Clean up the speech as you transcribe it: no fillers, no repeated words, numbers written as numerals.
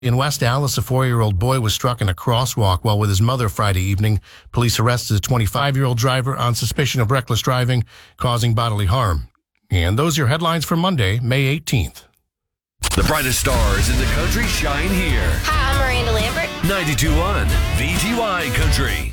In West Allis, a 4-year-old boy was struck in a crosswalk while with his mother Friday evening. Police arrested a 25-year-old driver on suspicion of reckless driving, causing bodily harm. And those are your headlines for Monday, May 18th. The brightest stars in the country shine here. Hi, I'm Miranda Lambert. 92.1 VTY Country.